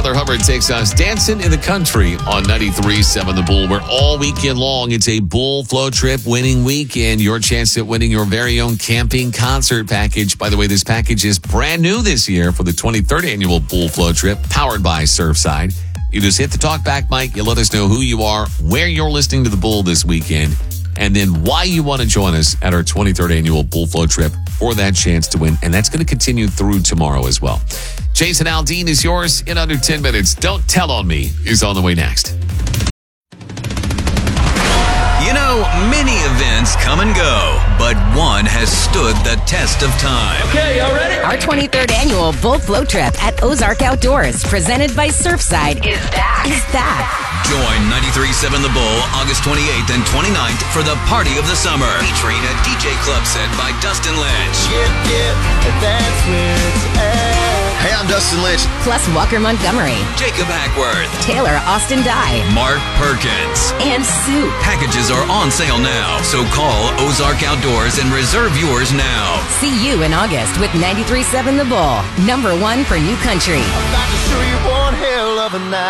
Tyler Hubbard takes us dancing in the country on 93.7 The Bull, where all weekend long it's a Bull Flow Trip winning weekend. Your chance at winning your very own camping concert package. By the way, this package is brand new this year for the 23rd annual Bull Flow Trip, powered by Surfside. You just hit the talkback mic. You let us know who you are, where you're listening to the Bull this weekend, and then why you want to join us at our 23rd annual Bull Flow Trip for that chance to win. And that's going to continue through tomorrow as well. Jason Aldean is yours in under 10 minutes. Don't Tell on Me is on the way next. You know, many events come and go, but one has stood the test of time. Okay, y'all ready? Our 23rd annual Bull Flow Trip at Ozark Outdoors, presented by Surfside, is back. Join 93.7 The Bull August 28th and 29th for the Party of the Summer, featuring a DJ club set by Dustin Lynch. That's where it's at. Hey, I'm Dustin Lynch. Plus Walker Montgomery, Jacob Hackworth, Taylor Austin Dye, Mark Perkins, and Sue. Packages are on sale now, so call Ozark Outdoors and reserve yours now. See you in August with 93.7 The Bull, #1 for New Country. About to show you one hell of a night.